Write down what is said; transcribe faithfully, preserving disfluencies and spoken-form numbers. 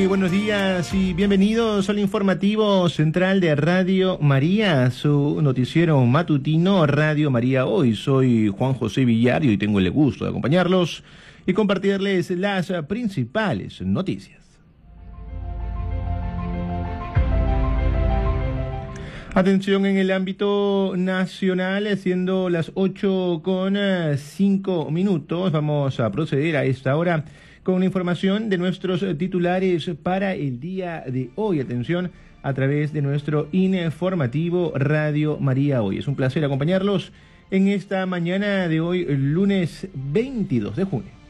Buenos días y bienvenidos al informativo central de Radio María, su noticiero matutino Radio María Hoy. Soy Juan José Villario y tengo el gusto de acompañarlos y compartirles las principales noticias. Atención en el ámbito nacional, siendo las ocho con cinco minutos, vamos a proceder a esta hora con la información de nuestros titulares para el día de hoy. Atención a través de nuestro informativo Radio María Hoy. Es un placer acompañarlos en esta mañana de hoy, lunes veintidós de junio.